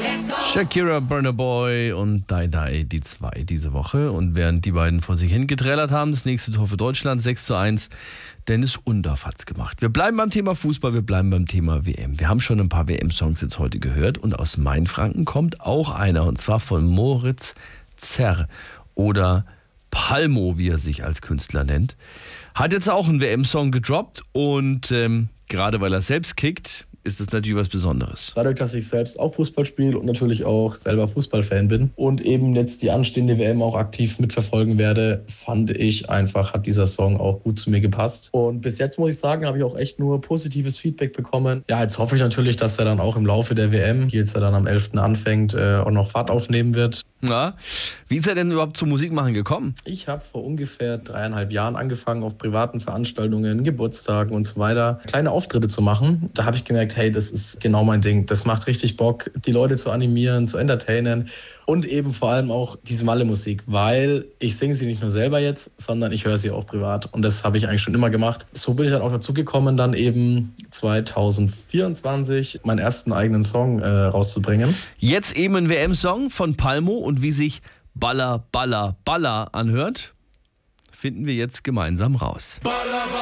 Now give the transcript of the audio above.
Shakira, Burna Boy und Die Die, die zwei diese Woche. Und während die beiden vor sich hingetrellert haben, das nächste Tor für Deutschland, 6:1, Dennis Undorf hat's gemacht. Wir bleiben beim Thema Fußball, wir bleiben beim Thema WM. Wir haben schon ein paar WM-Songs jetzt heute gehört und aus Mainfranken kommt auch einer, und zwar von Moritz Zerr oder Palmo, wie er sich als Künstler nennt. Hat jetzt auch einen WM-Song gedroppt und gerade weil er selbst kickt, ist es natürlich was Besonderes. Dadurch, dass ich selbst auch Fußball spiele und natürlich auch selber Fußballfan bin und eben jetzt die anstehende WM auch aktiv mitverfolgen werde, fand ich einfach, hat dieser Song auch gut zu mir gepasst. Und bis jetzt muss ich sagen, habe ich auch echt nur positives Feedback bekommen. Ja, jetzt hoffe ich natürlich, dass er dann auch im Laufe der WM, die jetzt ja dann am 11. anfängt, auch noch Fahrt aufnehmen wird. Ja. Wie ist er denn überhaupt zum Musikmachen gekommen? Ich habe vor ungefähr 3,5 Jahren angefangen, auf privaten Veranstaltungen, Geburtstagen und so weiter kleine Auftritte zu machen. Da habe ich gemerkt, hey, das ist genau mein Ding. Das macht richtig Bock, die Leute zu animieren, zu entertainen und eben vor allem auch diese Malle-Musik, weil ich singe sie nicht nur selber jetzt, sondern ich höre sie auch privat und das habe ich eigentlich schon immer gemacht. So bin ich dann auch dazu gekommen, dann eben 2024 meinen ersten eigenen Song rauszubringen. Jetzt eben ein WM-Song von Palmo und wie sich Baller, Baller, Baller anhört, finden wir jetzt gemeinsam raus. Baller,